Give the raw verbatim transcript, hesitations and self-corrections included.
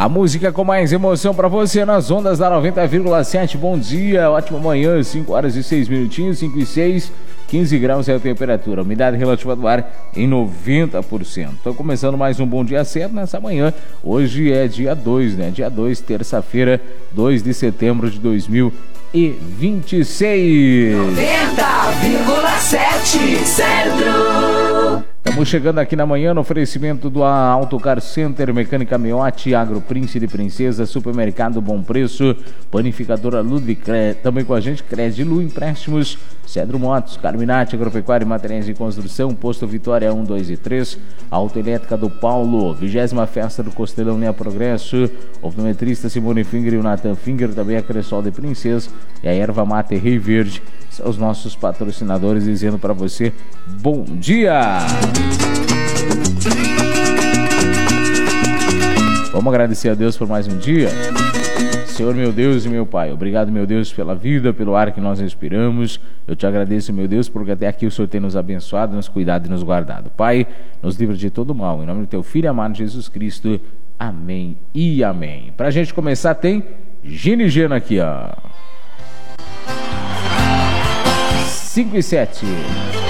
A música com mais emoção para você nas ondas da noventa vírgula sete. Bom dia, ótima manhã, cinco horas e seis minutinhos, cinco e seis, quinze graus é a temperatura. Umidade relativa do ar em noventa por cento. Estou começando mais um Bom Dia Certo nessa manhã. Hoje é dia dois, né? Dia dois, terça-feira, dois de setembro de dois mil e vinte e seis. noventa vírgula sete Centro. Estamos chegando aqui na manhã no oferecimento do Autocar Center, Mecânica Miotti, Agro Príncipe de Princesa, Supermercado Bom Preço, Panificadora Ludwig, também com a gente, Credilu Empréstimos, Cedro Motos, Carminati, Agropecuária e Materiais de Construção, Posto Vitória um, dois e três, Autoelétrica do Paulo, vigésima Festa do Costelão Nea Progresso, Optometrista Simone Finger e o Nathan Finger, também a Cressol de Princesa e a Erva Mate Rei Verde, são os nossos patrocinadores, dizendo para você, bom dia! Vamos agradecer a Deus por mais um dia. Senhor, meu Deus e meu Pai, obrigado, meu Deus, pela vida, pelo ar que nós respiramos. Eu te agradeço, meu Deus, porque até aqui o Senhor tem nos abençoado, nos cuidado e nos guardado. Pai, nos livra de todo mal, em nome do teu Filho amado Jesus Cristo. Amém e amém. Pra gente começar, tem Gini Gena aqui, ó. cinco e sete.